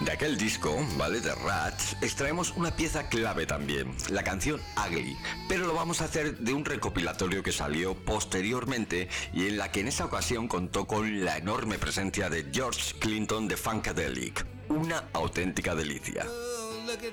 De aquel disco, ¿vale? De Rats, extraemos una pieza clave también, la canción Ugly, pero lo vamos a hacer de un recopilatorio que salió posteriormente y en la que en esa ocasión contó con la enorme presencia de George Clinton de Funkadelic. Una auténtica delicia. Oh, look at